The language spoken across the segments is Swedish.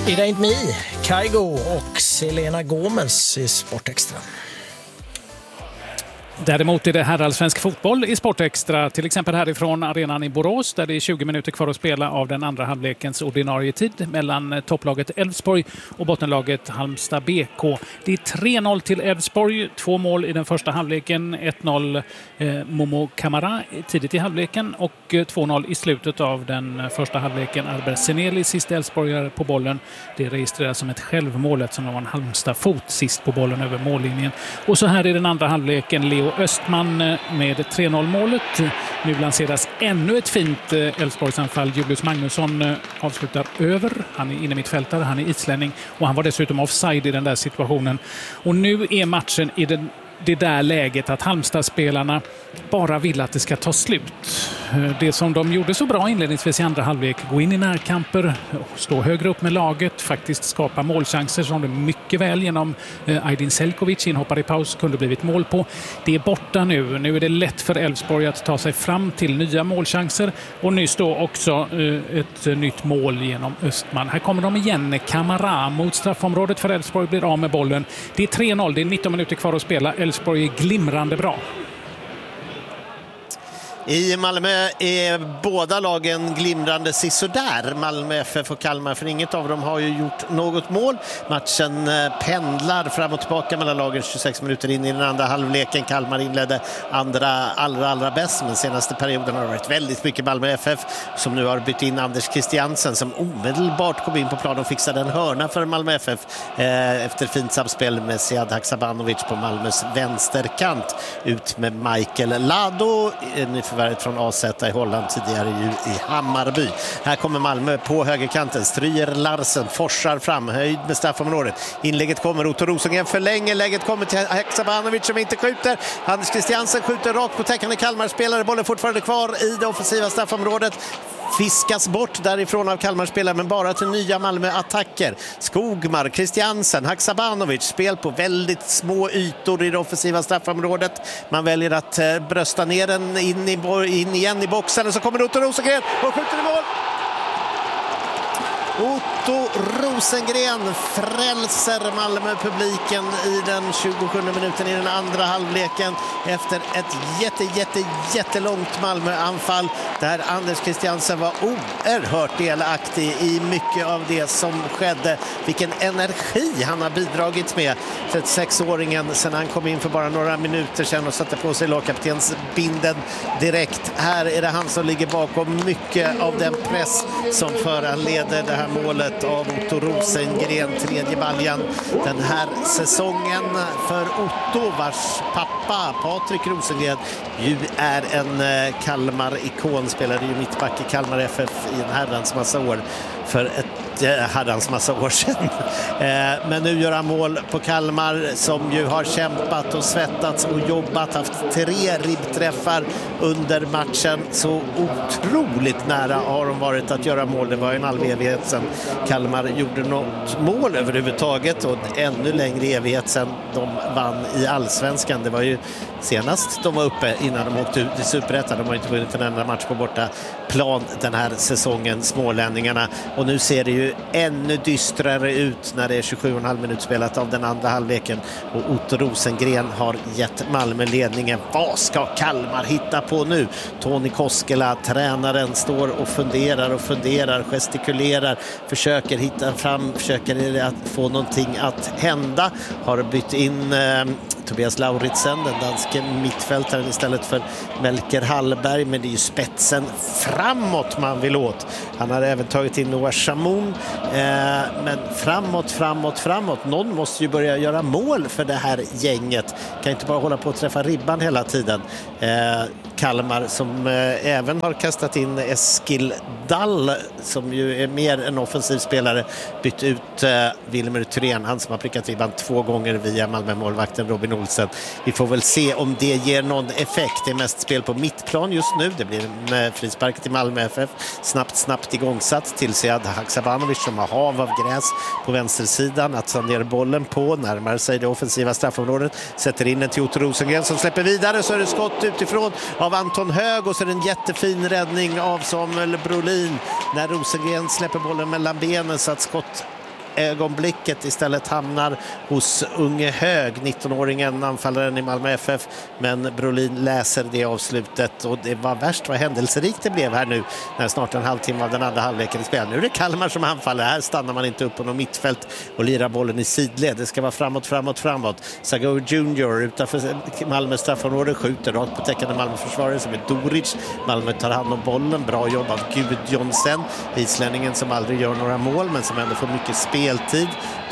It Ain't Me, Kygo och Selena Gomez i Sportextra. Däremot är det herrallsvensk fotboll i Sportextra, till exempel härifrån arenan i Borås där det är 20 minuter kvar att spela av den andra halvlekens ordinarie tid mellan topplaget Elfsborg och bottenlaget Halmstad BK. Det är 3-0 till Elfsborg, 2 mål i den första halvleken, 1-0 Momo Kamara tidigt i halvleken och 2-0 i slutet av den första halvleken. Albert Seneli, sista Elfsborgare på bollen. Det registreras som ett självmål eftersom det var en Halmstad-fot sist på bollen över mållinjen. Och så här i den andra halvleken, Leo Östman med 3-0-målet. Nu lanseras ännu ett fint Elfsborgsanfall. Julius Magnusson avslutar över. Han är inne mittfältare, han är islänning och han var dessutom offside i den där situationen. Och nu är matchen i det där läget att Halmstad-spelarna bara vill att det ska ta slut. Det som de gjorde så bra inledningsvis i andra halvlek, gå in i närkamper, stå högre upp med laget, faktiskt skapa målchanser som de mycket väl genom Aydin Selkovic inhoppar i paus kunde blivit mål på. Det är borta nu. Nu är det lätt för Elfsborg att ta sig fram till nya målchanser och nyss då också ett nytt mål genom Östman. Här kommer de igen. Kamara mot straffområdet för Elfsborg blir av med bollen. Det är 3-0, det är 19 minuter kvar att spela. Elfsborg är glimrande bra. I Malmö är båda lagen glimrande sisådär, Malmö FF och Kalmar, för inget av dem har ju gjort något mål. Matchen pendlar fram och tillbaka mellan lagen 26 minuter in i den andra halvleken. Kalmar inledde allra bäst, men senaste perioden har det varit väldigt mycket Malmö FF som nu har bytt in Anders Christiansen som omedelbart kom in på plan och fixade en hörna för Malmö FF efter fint samspel med Sead Haksabanovic på Malmös vänsterkant. Ut med Michael Lado, förvärvet från AZ i Holland, tidigare i Hammarby. Här kommer Malmö på högerkanten. Stryger Larsen, forsar fram, höjd med straffområdet. Inlägget kommer, Otto Rosengren förlänger. Läget kommer till Haksabanovic som inte skjuter. Anders Christiansen skjuter rakt på täckande Kalmar-spelare. Bollen fortfarande kvar i det offensiva straffområdet. Fiskas bort därifrån av Kalmar-spelare, men bara till nya Malmö-attacker. Skogmar, Christiansen, Haksabanovic. Spel på väldigt små ytor i det offensiva straffområdet. Man väljer att brösta ner den in igen i boxen, och så kommer Otto Rosengren och skjuter i mål. Otto Rosengren frälser Malmö-publiken i den 27 minuten i den andra halvleken efter ett jättelångt Malmö-anfall där Anders Christiansen var oerhört delaktig i mycket av det som skedde. Vilken energi han har bidragit med, 36-åringen, sen han kom in för bara några minuter sedan och satte på sig lagkaptens binden direkt. Här är det han som ligger bakom mycket av den press som föranleder det här målet av Otto Rosengren, tredje baljan den här säsongen för Otto, vars pappa Patrik Rosengren ju är en Kalmar-ikon, spelade ju mittback i Kalmar FF i en herrans massa år för ett herrans massa år sedan. Men nu gör han mål på Kalmar som ju har kämpat och svettats och jobbat, haft 3 ribbträffar under matchen. Så otroligt nära har de varit att göra mål. Det var en halv evighet sedan Kalmar gjorde något mål överhuvudtaget, och ännu längre evighet sedan de vann i Allsvenskan. Det var ju senast de var uppe innan de åkte ut i Superettan. De har inte vunnit en enda match på borta plan den här säsongen, smålänningarna. Och nu ser det ju ännu dystrare ut när det är 27,5 minut spelat av den andra halvleken och Otto Rosengren har gett Malmö ledningen. Vad ska Kalmar hitta på nu? Toni Koskela, tränaren, står och funderar, gestikulerar, försöker hitta fram, försöker att få någonting att hända. Har bytt in Tobias Lauritsen, den danske mittfältaren, istället för Melker Hallberg, men det är ju spetsen framåt man vill åt. Han har även tagit in Noah Chamoun, men framåt. Någon måste ju börja göra mål för det här gänget. Kan inte bara hålla på att träffa ribban hela tiden. Kalmar som även har kastat in Eskil Dall, som ju är mer en offensiv spelare, bytt ut Wilmer Thyrén, han som har prickat ribban 2 gånger via Malmö-målvakten Robin Olsen. Vi får väl se om det ger någon effekt. Det är mest spel på mittplan just nu. Det blir en frispark till Malmö FF. Snabbt igångsatt till Sead Haksabanovic som har hav av gräs på vänstersidan att ta ner bollen på, närmar sig det offensiva straffområdet, sätter in en till Otto Rosengren som släpper vidare, så är det skott utifrån av Anton Hög och så är det en jättefin räddning av Samuel Brolin när Rosengren släpper bollen mellan benen så att skott ögonblicket istället hamnar hos Unge Hög, 19-åringen, anfallaren i Malmö FF. Men Brolin läser det avslutet och det var värst vad händelserikt det blev här nu när snart en halvtimme av den andra halvleken spelar. Nu är det Kalmar som anfaller. Här stannar man inte upp på någon mittfält och lirar bollen i sidled. Det ska vara framåt. Sagoe Junior utanför Malmö straffområde skjuter rakt på täckande Malmö-försvarare som är Doric. Malmö tar hand om bollen. Bra jobb av Gudjonsen, islänningen som aldrig gör några mål men som ändå får mycket speltid.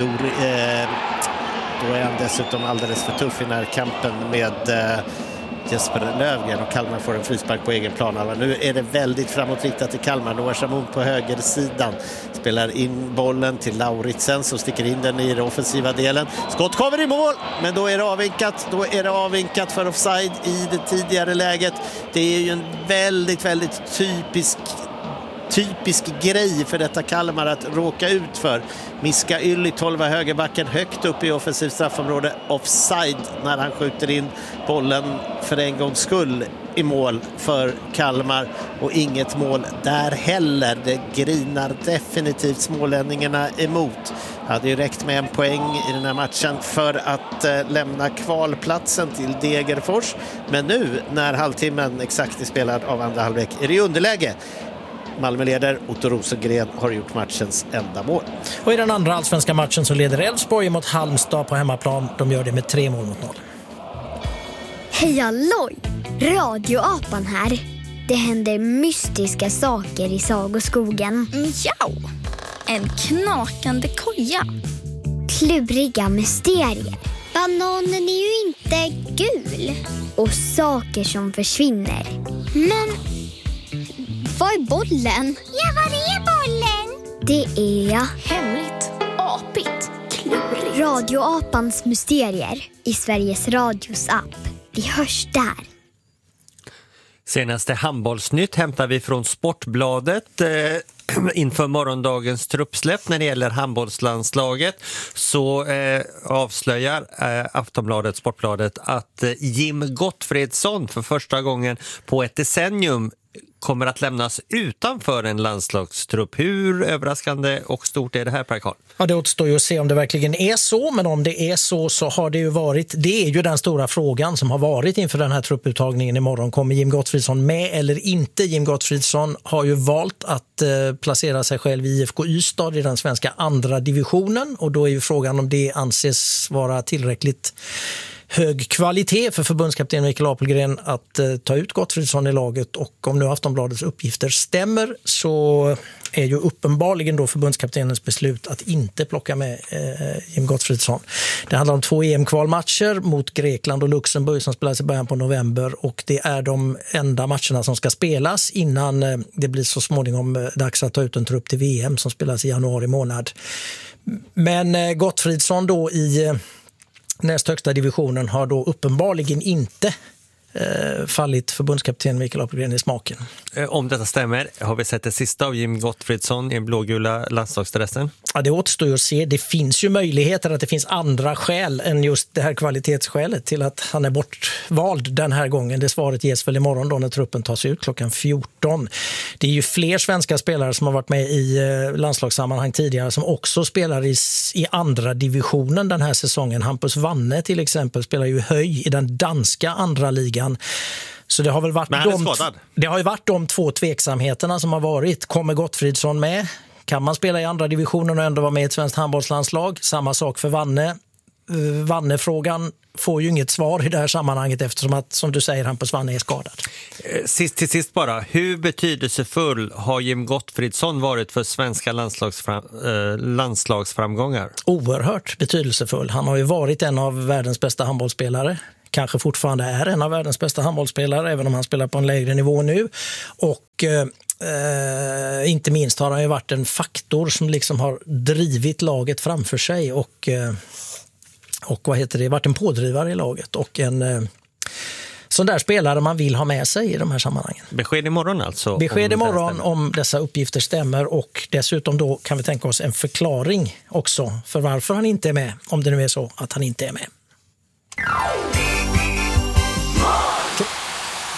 Då är han dessutom alldeles för tuff i närkampen med Jesper Lövgren och Kalmar får en frispark på egen plan. Nu är det väldigt framåtriktat i Kalmar. Noah Chamoun på högersidan spelar in bollen till Lauritsen som sticker in den i den offensiva delen. Skott kommer i mål, men då är det avvinkat för offside i det tidigare läget. Det är ju en väldigt, väldigt typisk grej för detta Kalmar att råka ut för. Miska Ylli, 12 högerbacken, högt upp i offensivt straffområde, offside när han skjuter in bollen för en gångs skull i mål för Kalmar och inget mål där heller. Det grinar definitivt smålänningarna emot. Hade ju räckt med en poäng i den här matchen för att lämna kvalplatsen till Degerfors. Men nu när halvtimmen exakt är spelad av andra halvlek är det i underläge. Malmö leder, Otto Rosengren har gjort matchens enda mål. Och i den andra allsvenska matchen så leder Elfsborg mot Halmstad på hemmaplan. De gör det med 3-0. Hej halloj! Radioapan här. Det händer mystiska saker i sagoskogen. Ja, en knakande koja. Kluriga mysterier. Bananen är ju inte gul. Och saker som försvinner. Men vad är bollen? Ja, var är bollen? Det är Hemligt, apigt, klurigt. Radioapans mysterier i Sveriges Radios app. Vi hörs där. Senaste handbollsnytt hämtar vi från Sportbladet. Inför morgondagens truppsläpp när det gäller handbollslandslaget så avslöjar Aftonbladet, Sportbladet, att Jim Gottfridsson för första gången på ett decennium kommer att lämnas utanför en landslagstrupp. Hur överraskande och stort är det här, Per Karl? Ja, det återstår ju att se om det verkligen är så, men om det är så har det ju varit. Det är ju den stora frågan som har varit inför den här trupputtagningen imorgon. Kommer Jim Gottfridsson med eller inte? Jim Gottfridsson har ju valt att placera sig själv i IFK Ystad i den svenska andra divisionen och då är ju frågan om det anses vara tillräckligt hög kvalitet för förbundskapten Mikael Apelgren att ta ut Gottfridsson i laget, och om nu Aftonbladets uppgifter stämmer så är ju uppenbarligen då förbundskaptenens beslut att inte plocka med Jim Gottfridsson. Det handlar om 2 EM-kvalmatcher mot Grekland och Luxemburg som spelas i början på november, och det är de enda matcherna som ska spelas innan det blir så småningom dags att ta ut en trupp till VM som spelas i januari månad. Men Gottfridsson då i näst högsta divisionen har då uppenbarligen inte fallit förbundskapten Mikael Apelgren i smaken. Om detta stämmer, har vi sett det sista av Jim Gottfridsson i blågula landslagsdressen? Ja, det återstår ju att se. Det finns ju möjligheter att det finns andra skäl än just det här kvalitetsskälet till att han är bortvald den här gången. Det svaret ges väl imorgon då när truppen tas ut klockan 14. Det är ju fler svenska spelare som har varit med i landslagssammanhang tidigare som också spelar i andra divisionen den här säsongen. Hampus Wanne till exempel spelar ju höj i den danska andra ligan. Så det har väl varit det har ju varit de 2 tveksamheterna som har varit. Kommer Gottfridsson med? Kan man spela i andra divisionen och ändå vara med i ett svenskt handbollslandslag? Samma sak för Wanne. Wanne-frågan får ju inget svar i det här sammanhanget eftersom att, som du säger, Hampus Wanne är skadad. Till sist bara, hur betydelsefull har Jim Gottfridsson varit för svenska landslagsframgångar? Oerhört betydelsefull. Han har ju varit en av världens bästa handbollsspelare. Kanske fortfarande är en av världens bästa handbollsspelare även om han spelar på en lägre nivå nu. Och inte minst har han ju varit en faktor som liksom har drivit laget framför sig och varit en pådrivare i laget och en sån där spelare man vill ha med sig i de här sammanhangen. Besked imorgon alltså? Besked imorgon om dessa uppgifter stämmer, och dessutom då kan vi tänka oss en förklaring också för varför han inte är med, om det nu är så att han inte är med.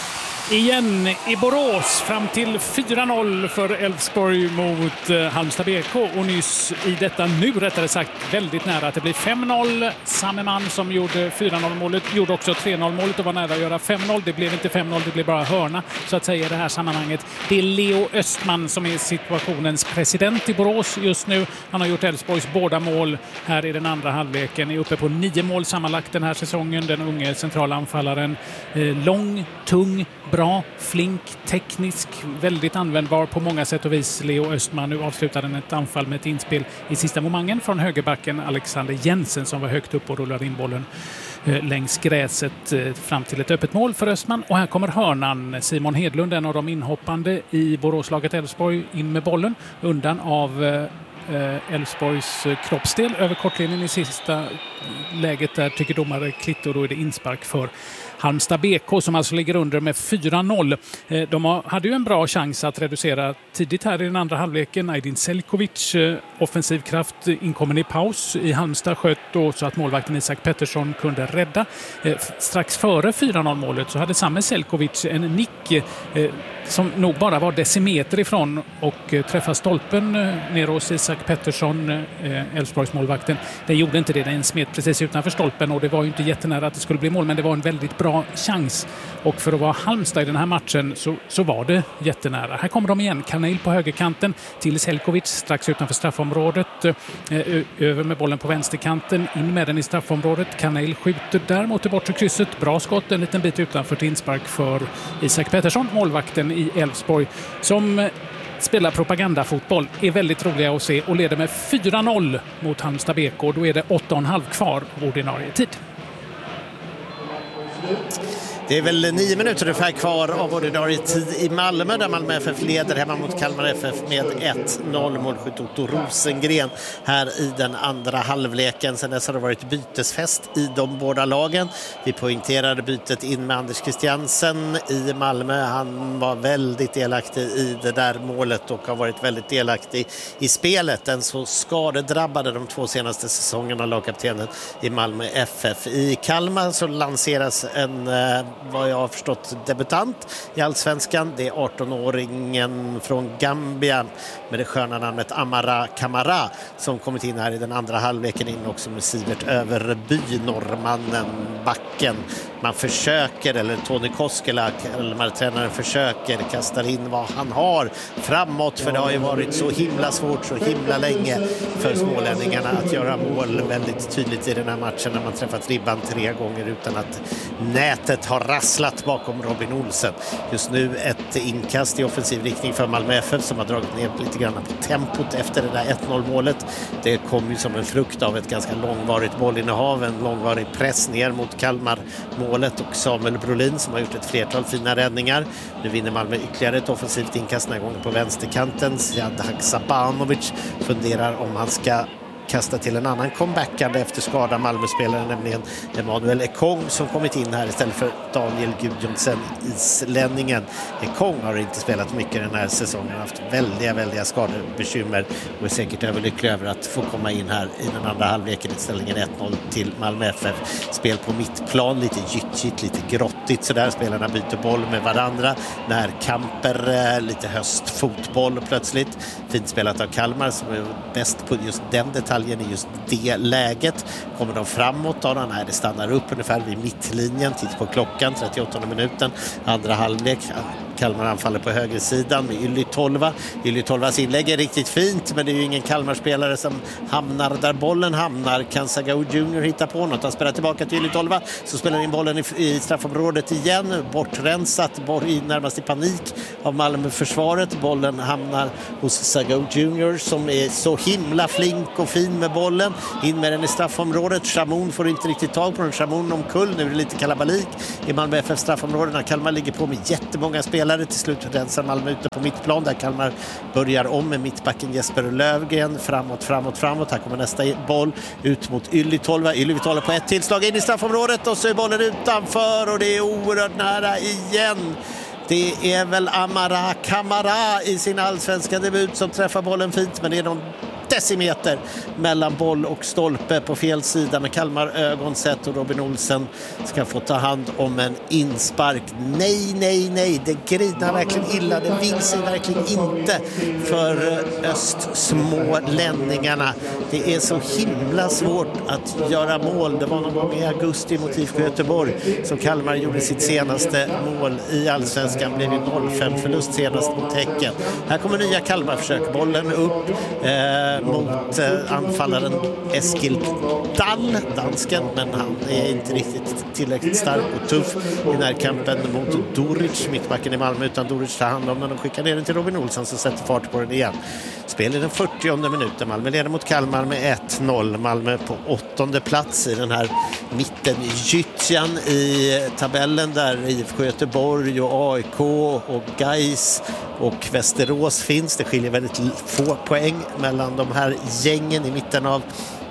igen i Borås fram till 4-0 för Elfsborg mot Halmstad BK och nyss i detta nu rättare sagt väldigt nära att det blir 5-0. Samme man som gjorde 4-0-målet gjorde också 3-0-målet och var nära att göra 5-0. Det blev inte 5-0, det blev bara hörna så att säga i det här sammanhanget. Det är Leo Östman som är situationens president i Borås just nu. Han har gjort Elfsborgs båda mål här i den andra halvleken. Är uppe på 9 mål sammanlagt den här säsongen. Den unge centrala anfallaren. Lång, tung, bra, flink, teknisk, väldigt användbar på många sätt och vis. Leo Östman. Nu avslutar den ett anfall med ett inspel i sista momangen från högerbacken Alexander Jensen som var högt upp och rullade in bollen längs gräset fram till ett öppet mål för Östman. Och här kommer hörnan. Simon Hedlund, en av de inhoppande i Boråslaget Elfsborg, in med bollen undan av Elfsborgs kroppsdel över kortlinjen i sista läget. Där tycker domare Klitt och då är det inspark för Halmstad BK som alltså ligger under med 4-0. De hade ju en bra chans att reducera tidigt här i den andra halvleken. Aydin Selkovic, offensiv kraft, inkommen i paus i Halmstad, sköt då så att målvakten Isak Pettersson kunde rädda. Strax före 4-0-målet så hade samme Selkovic en nick som nog bara var decimeter ifrån och träffa stolpen ner hos Isak Pettersson, Elfsborgs målvakten. Den gjorde inte det, den smet precis utanför stolpen och det var ju inte jättenära att det skulle bli mål, men det var en väldigt bra chans. Och för att vara Halmstad i den här matchen så var det jättenära. Här kommer de igen, Kanel på högerkanten till Selkovic strax utanför straffområdet. Över med bollen på vänsterkanten, in med den i straffområdet. Kanel skjuter där mot det bortre krysset. Bra skott, en liten bit utanför till inspark för Isak Pettersson, målvakten i Elfsborg som spelar propagandafotboll, är väldigt roliga att se och leder med 4-0 mot Halmstad BK. Då är det 8,5 kvar av ordinarie tid. Det är väl 9 minuter ungefär kvar av ordinarie tid i Malmö där Malmö FF leder hemma mot Kalmar FF med 1-0. Målskytt Otto Rosengren här i den andra halvleken. Sen dess har det varit bytesfest i de båda lagen. Vi poängterade bytet in med Anders Christiansen i Malmö. Han var väldigt delaktig i det där målet och har varit väldigt delaktig i spelet. Den så skadedrabbade de 2 senaste säsongerna lagkaptenen i Malmö FF. I Kalmar så lanseras en vad jag har förstått debutant i Allsvenskan. Det är 18-åringen från Gambia med det sköna namnet Amara Kamara som kommit in här i den andra halvleken, in också med Sivert Överby, norrmannen, backen. Man försöker, eller Tony Koskela, Kalmar-tränaren försöker, kastar in vad han har framåt, för det har ju varit så himla svårt så himla länge för smålänningarna att göra mål. Väldigt tydligt i den här matchen när man träffat ribban 3 gånger utan att nätet har rasslat bakom Robin Olsen. Just nu ett inkast i offensiv riktning för Malmö FF som har dragit ner lite grann på tempot efter det där 1-0-målet. Det kom ju som en frukt av ett ganska långvarigt bollinnehav, en långvarig press ner mot Kalmar-målet och Samuel Brolin som har gjort ett flertal fina räddningar. Nu vinner Malmö ytterligare ett offensivt inkast den här gången på vänsterkanten. Sjad Haksabanovic funderar om han ska kasta till en annan comebackande efter skada Malmö-spelaren, nämligen Emanuel Ekong som kommit in här istället för Daniel Gudjonsen, islänningen. Ekong har inte spelat mycket den här säsongen, haft väldiga skadebekymmer och är säkert överlycklig över att få komma in här i den andra halvleken i ställningen 1-0 till Malmö FF. Spel på mittplan, lite gyttjigt, lite grottigt så där. Spelarna byter boll med varandra när Kamper, lite höstfotboll plötsligt. Fint spelat av Kalmar som är bäst på just den detaljen i just det läget. Kommer de framåt då? Nej, det stannar upp ungefär vid mittlinjen. Titt på klockan, 38 minuten. Andra halvlek. Kalmar anfaller på högersidan med Ylly Tolva. Ylly Tolvas inlägg är riktigt fint, men det är ju ingen Kalmar-spelare som hamnar där bollen hamnar. Kan Sagao Junior hitta på något? Han spelar tillbaka till Ylly Tolva, så spelar in bollen i straffområdet igen. Bortrensat, närmast i panik av Malmö-försvaret. Bollen hamnar hos Sagao Junior som är så himla flink och fin med bollen. In med den i straffområdet. Shamoun får inte riktigt tag på den. Shamoun omkull. Nu är det lite kalabalik i Malmö FF straffområdena. Kalmar ligger på med jättemånga spelare. Till slut rensar Malmö ute på mittplan där Kalmar börjar om med mittbacken Jesper Lövgren. Framåt. Här kommer nästa boll ut mot Ylly Tolva. Ylly Tolva på ett tillslag in i straffområdet och så är bollen utanför och det är oerhört nära igen. Det är väl Amara Kamara i sin allsvenska debut som träffar bollen fint, men det är någon decimeter mellan boll och stolpe på fel sida med Kalmar ögon sett, och Robin Olsen ska få ta hand om en inspark. Nej, det grinar verkligen illa, det vill sig verkligen inte för östsmålänningarna. Det är så himla svårt att göra mål. Det var någon gång i augusti mot IFK Göteborg som Kalmar gjorde sitt senaste mål i Allsvenskan, blev 0-5 förlust senast mot Häcken. Här kommer nya Kalmar-försök, bollen upp mot anfallaren Eskild Dall, dansken, men han är inte riktigt tillräckligt stark och tuff i närkampen mot Doric, mittbacken i Malmö, utan Doric tar hand om den och skickar ner den till Robin Olsen som sätter fart på den igen. Spel i den 40:e minuten. Malmö leder mot Kalmar med 1-0. Malmö på 8:e plats i den här mitten gyttjan i tabellen där IFK Göteborg och AIK och Gais och Västerås finns. Det skiljer väldigt få poäng mellan de här gängen i mitten av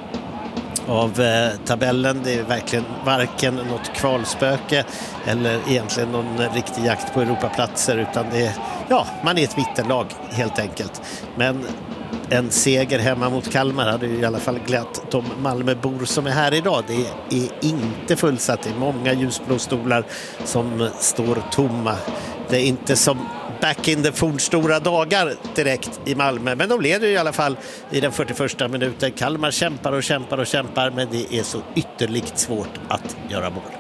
tabellen. Det är verkligen varken något kvalspöke eller egentligen någon riktig jakt på Europaplatser, utan det är, man är ett mittenlag helt enkelt. Men en seger hemma mot Kalmar hade ju i alla fall glatt de Malmöbor som är här idag. Det är inte fullsatt, det är många ljusblå stolar som står tomma. Det är inte som back in the fornstora dagar direkt i Malmö, men de leder i alla fall i den 41:a minuten. Kalmar kämpar, men det är så ytterligt svårt att göra mål.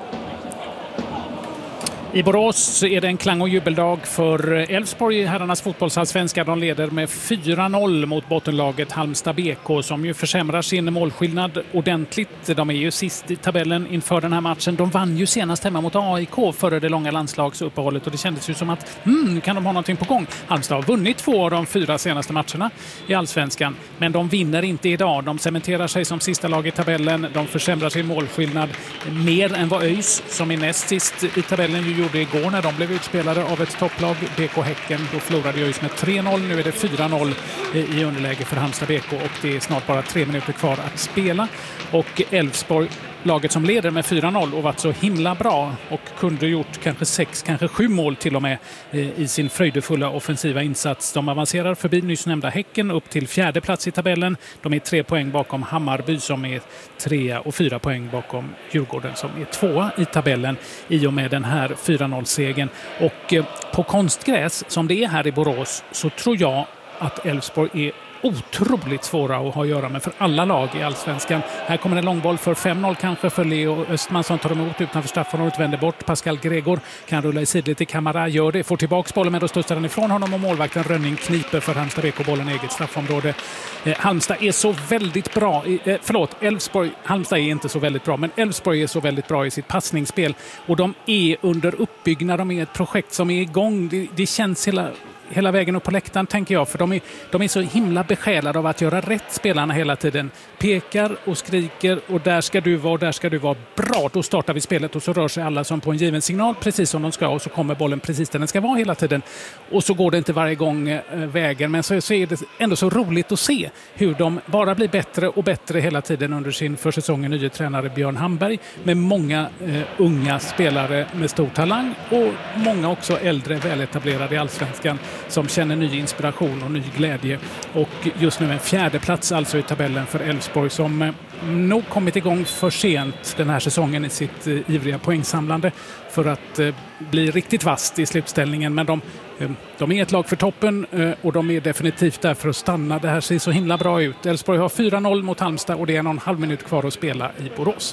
I Borås är det en klang- och jubeldag för Elfsborg i herrarnas fotbollsallsvenska. De leder med 4-0 mot bottenlaget Halmstad BK som ju försämrar sin målskillnad ordentligt. De är ju sist i tabellen inför den här matchen. De vann ju senast hemma mot AIK före det långa landslagsuppehållet och det kändes ju som att nu kan de ha någonting på gång. Halmstad har vunnit 2 av de 4 senaste matcherna i allsvenskan, men de vinner inte idag. De cementerar sig som sista lag i tabellen. De försämrar sin målskillnad mer än vad ÖIS, som är näst sist i tabellen, gjorde igår när de blev utspelade av ett topplag, BK Häcken. Då förlorade ÖIS med 3-0. Nu är det 4-0 i underläge för Halmstad BK och det är snart bara 3 minuter kvar att spela. Och Elfsborg, laget som leder med 4-0 och varit så himla bra och kunde gjort kanske 6, kanske 7 mål till och med i sin fröjdefulla offensiva insats. De avancerar förbi nyss nämnda Häcken upp till 4:e plats i tabellen. De är 3 poäng bakom Hammarby som är 3 och 4 poäng bakom Djurgården som är 2 i tabellen i och med den här 4-0-segern. Och på konstgräs som det är här i Borås så tror jag att Elfsborg är otroligt svåra att ha att göra med för alla lag i allsvenskan. Här kommer en långboll för 5-0 kanske för Leo Östman som tar emot utanför straffområdet, vänder bort. Pascal Gregor kan rulla i sidled till Kamara, gör det, får tillbaks bollen men då studsar den ifrån honom och målvakten Rönning kniper för Halmstad BK bollen i eget straffområde. Halmstad är så väldigt bra Halmstad är inte så väldigt bra, men Elfsborg är så väldigt bra i sitt passningsspel och de är under uppbyggnad, de är ett projekt som är igång. Det känns hela vägen upp på läktaren tänker jag, för de är så himla besjälade av att göra rätt, spelarna hela tiden. Pekar och skriker och där ska du vara bra, då startar vi spelet och så rör sig alla som på en given signal precis som de ska och så kommer bollen precis där den ska vara hela tiden och så går det inte varje gång vägen, men så är det ändå så roligt att se hur de bara blir bättre och bättre hela tiden under sin för säsongen nya tränare Björn Hamberg med många unga spelare med stor talang och många också äldre väletablerade i allsvenskan som känner ny inspiration och ny glädje. Och just nu en 4:e plats alltså i tabellen för Elfsborg som nog kommit igång för sent den här säsongen i sitt ivriga poängsamlande för att bli riktigt vast i slutställningen. Men de är ett lag för toppen och de är definitivt där för att stanna. Det här ser så himla bra ut. Elfsborg har 4-0 mot Halmstad och det är 1,5 minut kvar att spela i Borås.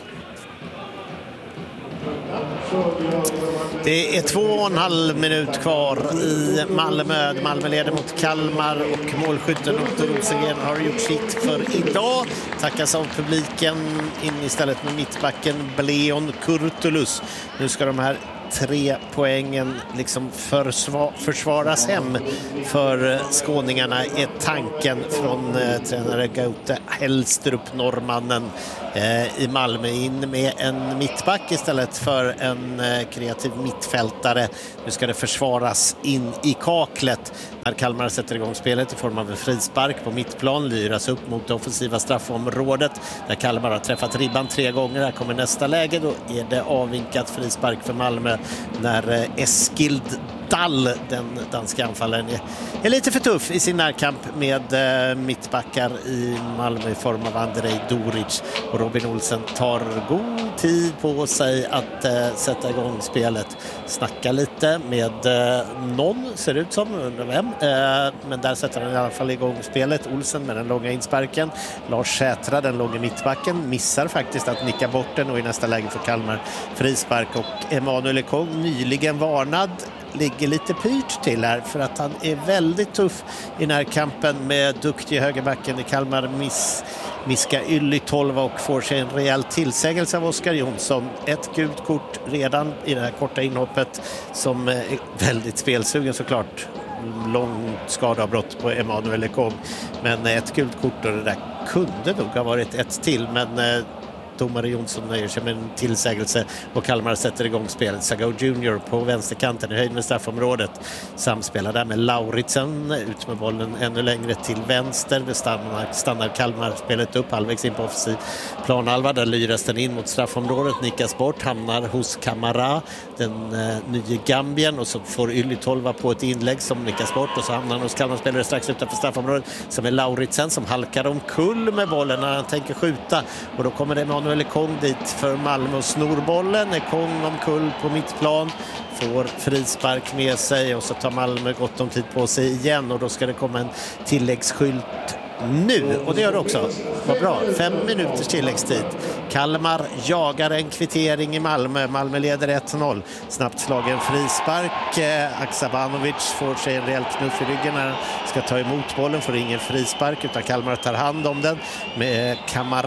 Det är 2,5 minut kvar i Malmö. Malmö leder mot Kalmar och målskytten Otto Rosengren har gjort sitt för idag. Tackas av publiken in istället med mittbacken Bleon Kurtulus. Nu ska de här 3 poängen liksom försvaras hem för skåningarna är tanken från tränare Gaute Hellstrup, norrmannen i Malmö, in med en mittback istället för en kreativ mittfältare. Nu ska det försvaras in i kaklet när Kalmar sätter igång spelet i form av en frispark på mittplan, lyras upp mot det offensiva straffområdet där Kalmar har träffat ribban 3 gånger. Här kommer nästa läge, då är det avvinkat frispark för Malmö när Eskild Dall, den danska anfallaren, är lite för tuff i sin närkamp med mittbackar i Malmö i form av Andrej Doric, och Robin Olsen tar god tid på sig att sätta igång spelet. Snacka lite med någon, ser ut som, undrar vem, men där sätter han i alla fall igång spelet. Olsen med den långa insparken, Lars Sätra, den långa mittbacken, missar faktiskt att nicka bort den, och i nästa läge för Kalmar frispark, och Emanuel Ekong, nyligen varnad, ligger lite pyrt till här för att han är väldigt tuff i närkampen med duktig högerbacken i Kalmar, Miska Yli-Tolva, och får sig en rejäl tillsägelse av Oskar Jonsson. Ett gult kort redan i det här korta inhoppet, som är väldigt spelsugen såklart. Långt skadeavbrott på Emanuel Ekong, men ett gult kort, och det där kunde nog ha varit ett till, men domare Jonsson nöjer sig med en tillsägelse och Kalmar sätter igång spelet. Sagau Junior på vänsterkanten i höjd med straffområdet. Samspelar där med Lauritsen, ut med bollen ännu längre till vänster. Det stannar Kalmar spelet upp halvvägs in på offensiv planhalva. Där lyras den in mot straffområdet, nickas bort, hamnar hos Kamara, den nya Gambien, och så får Yli-Tolva på ett inlägg som nickas bort, och så hamnar han hos Kalmar-spelare strax utanför straffområdet som är Lauritsen, som halkar omkull med bollen när han tänker skjuta, och då kommer det Emanuel Ekong dit för Malmö och snor bollen. Ekong omkull på mittplan, får frispark med sig, och så tar Malmö gott om tid på sig igen, och då ska det komma en tilläggsskylt nu, och det gör det också. Vad bra, 5 minuters tilläggstid. Kalmar jagar en kvittering i Malmö. Malmö leder 1-0. Snabbt slagen frispark. Aksabanovic får sig en rejäl knuff i ryggen när han ska ta emot bollen. Får ingen frispark, utan Kalmar tar hand om den med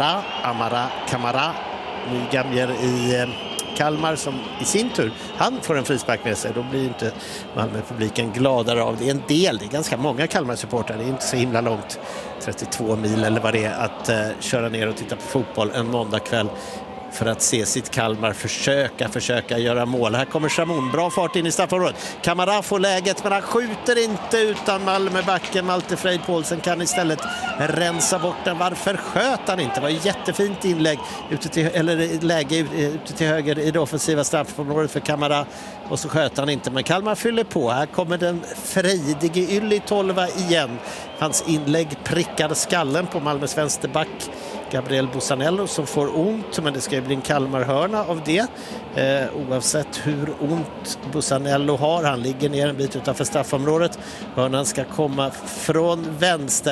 Kamara. Nygamjer i Kalmar, som i sin tur, han får en frispark med sig. Då blir inte Malmö-publiken gladare av det. Det är ganska många Kalmar-supportrar. Det är inte så himla långt, 32 mil eller vad det är, att köra ner och titta på fotboll en måndagkväll för att se sitt Kalmar försöka göra mål. Här kommer Shamoun, bra fart in i straffområdet. Kamara får läget, men han skjuter inte, utan Malmöbacken Malte Frey Paulsen kan istället rensa bort den. Varför sköt han inte? Det var ett jättefint inlägg läge ute till höger i det offensiva straffområdet för Kamara, och så sköt han inte, men Kalmar fyller på. Här kommer den frejdige Yli-Tolva igen. Hans inlägg prickar skallen på Malmös vänsterback Gabriel Bussanello, som får ont, men det ska ju bli en Kalmar-hörna av det. Oavsett hur ont Bussanello har, han ligger ner en bit utanför straffområdet. Hörnan ska komma från vänster.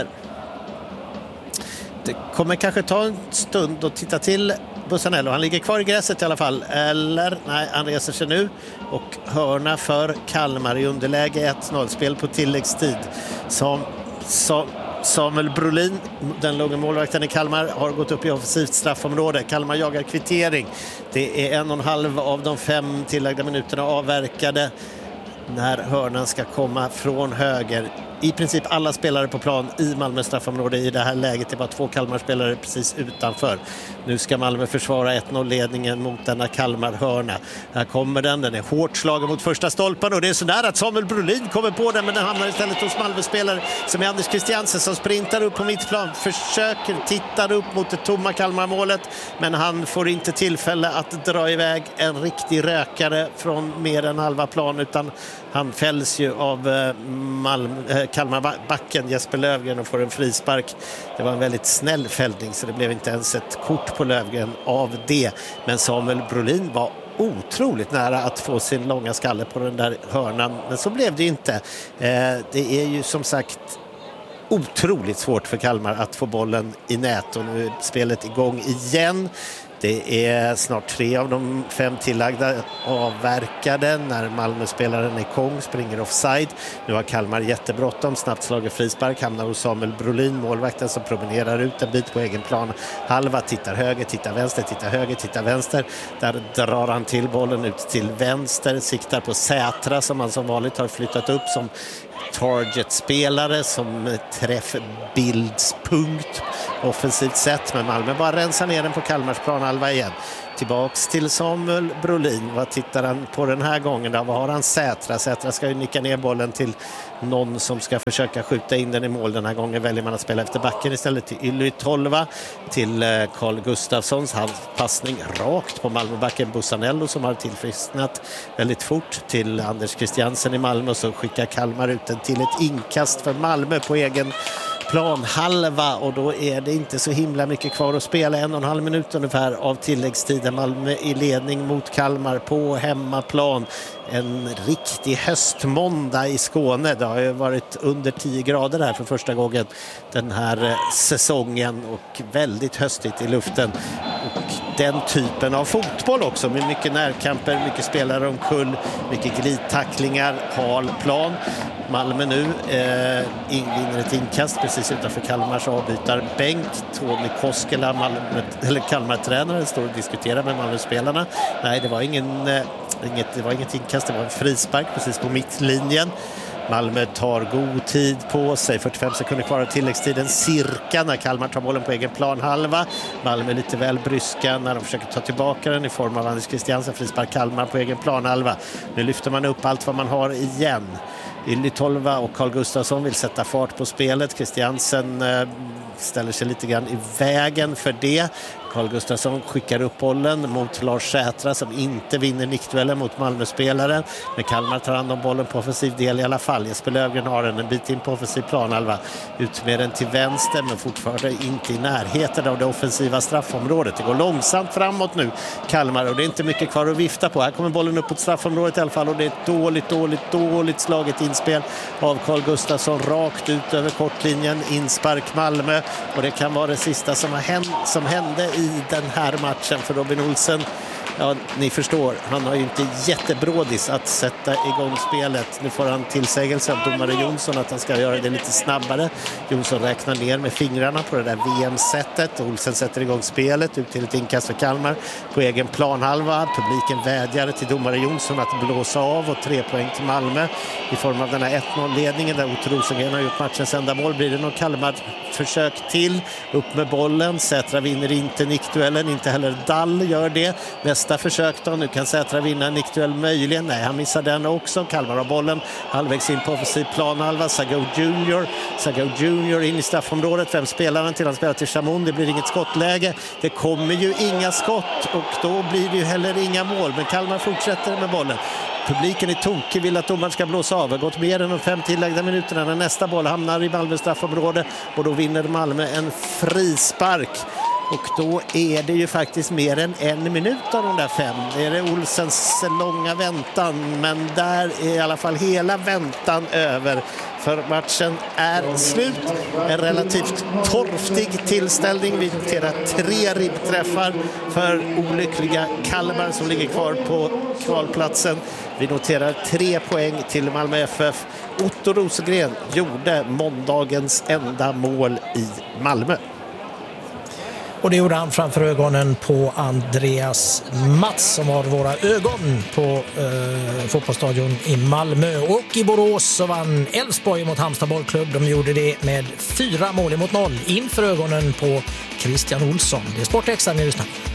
Det kommer kanske ta en stund att titta till Bussanello. Han ligger kvar i gräset i alla fall. Eller, nej, han reser sig nu. Och hörna för Kalmar i underläge 1-0. Spel på tilläggstid. Som Samuel Brolin, den långa målvakten i Kalmar, har gått upp i offensivt straffområde. Kalmar jagar kvittering. Det är 1,5 av de 5 tillagda minuterna avverkade när hörnan ska komma från höger. I princip alla spelare på plan i Malmö straffområde i det här läget. Det är bara 2 Kalmar-spelare precis utanför. Nu ska Malmö försvara 1-0-ledningen mot denna Kalmar-hörna. Här kommer den är hårt slagen mot första stolpen, och det är så där att Samuel Brolin kommer på den, men den hamnar istället hos Malmö-spelare som är Anders Christiansen, som sprintar upp på mittplan, tittar upp mot det tomma Kalmar-målet, men han får inte tillfälle att dra iväg en riktig rökare från mer än halva plan, utan han fälls ju av Kalmarbacken Jesper Löfgren och får en frispark. Det var en väldigt snäll fällning, så det blev inte ens ett kort på Löfgren av det. Men Samuel Brolin var otroligt nära att få sin långa skalle på den där hörnan, men så blev det inte. Det är ju som sagt otroligt svårt för Kalmar att få bollen i nät, och nu är spelet igång igen. Det är snart 3 av de 5 tillagda avverkade när Malmö-spelaren Ekong springer offside. Nu har Kalmar jättebråttom, snabbt slaget frispark, hamnar hos Samuel Brolin, målvakten, som promenerar ut en bit på egen plan. Halva, tittar höger, tittar vänster, tittar höger, tittar vänster. Där drar han till bollen ut till vänster, siktar på Sätra som han som vanligt har flyttat upp som target-spelare, som träffbildspunkt offensivt sett, men Malmö bara rensar ner den på Kalmars planhalva igen. Tillbaks till Samuel Brolin. Vad tittar han på den här gången då? Vad har han? Sätra ska ju nicka ner bollen till någon som ska försöka skjuta in den i mål. Den här gången väljer man att spela efter backen istället till Yli-Tolva, till Carl Gustafssons passning rakt på Malmöbacken Bussanello som har tillfrisknat väldigt fort till Anders Christiansen i Malmö, och så skickar Kalmar ut den till ett inkast för Malmö på egen planhalva, och då är det inte så himla mycket kvar att spela. 1,5 minut ungefär av tilläggstiden. Malmö i ledning mot Kalmar på hemmaplan. En riktig höstmåndag i Skåne. Det har ju varit under 10 grader här för första gången den här säsongen och väldigt höstigt i luften. Och den typen av fotboll också med mycket närkamper, mycket spelare omkull, mycket glidtacklingar, hal plan. Malmö nu vinner ett inkast precis utanför Kalmars avbytarbänk. Tony Koskela, Kalmar-tränaren, står och diskuterar med Malmö-spelarna. Nej, det var inget inkast, det var en frispark precis på mittlinjen. Malmö tar god tid på sig, 45 sekunder kvar av tilläggstiden cirka när Kalmar tar bollen på egen planhalva. Malmö är lite väl bryska när de försöker ta tillbaka den i form av Anders Christiansen, frispark Kalmar på egen planhalva. Nu lyfter man upp allt vad man har igen. Yli-Tolva och Carl Gustafsson vill sätta fart på spelet. Christiansen ställer sig lite grann i vägen för det. Carl Gustafsson skickar upp bollen mot Lars Sätra som inte vinner nickduellen mot Malmö-spelaren. Men Kalmar tar hand om bollen på offensiv del i alla fall. Jesper Löfgren har en bit in på offensiv planhalva. Ut med den till vänster, men fortfarande inte i närheten av det offensiva straffområdet. Det går långsamt framåt nu, Kalmar, och det är inte mycket kvar att vifta på. Här kommer bollen upp på straffområdet i alla fall, och det är ett dåligt slaget inspel av Carl Gustafsson rakt ut över kortlinjen. Inspark Malmö, och det kan vara det sista som hände i den här matchen för Robin Olsen. Ja, ni förstår, han har ju inte jättebrådis att sätta igång spelet. Nu får han tillsägelse av domare Jonsson att han ska göra det lite snabbare. Jonsson räknar ner med fingrarna på det där VM-sättet. Olsen sätter igång spelet ut till ett inkast för Kalmar på egen planhalva. Publiken vädjar till domare Jonsson att blåsa av, och 3 poäng till Malmö i form av den här 1-0-ledningen där Otto Rosengren har gjort matchens enda mål. Blir det någon Kalmar-försök till? Upp med bollen. Sätra vinner inte nickduellen, inte heller Dall gör det. Nästa försök då, nu kan Sätra vinna en nickduell möjligen. Nej, han missar den också. Kalmar har bollen halvvägs in på offensiv planhalva. Sagau Junior in i straffområdet. Vem spelar han till? Han spelar till Chamon. Det blir inget skottläge. Det kommer ju inga skott, och då blir det ju heller inga mål. Men Kalmar fortsätter med bollen. Publiken är tokig, vill att domaren ska blåsa av. Det har gått mer än de 5 tillägda minuterna när nästa boll hamnar i Malmö straffområde, och då vinner Malmö en frispark. Och då är det ju faktiskt mer än 1 minut av de där 5. Det är Olsens långa väntan, men där är i alla fall hela väntan över. För matchen är slut. En relativt torftig tillställning. Vi noterar 3 ribbträffar för olyckliga Kalmar som ligger kvar på kvalplatsen. Vi noterar 3 poäng till Malmö FF. Otto Rosengren gjorde måndagens enda mål i Malmö. Och det gjorde han framför ögonen på Andreas Mats som har våra ögon på fotbollsstadion i Malmö. Och i Borås så vann Elfsborg mot Halmstad bollklubb. De gjorde det med 4-0 inför ögonen på Christian Olsson. Det är Sportextra ni lyssnar.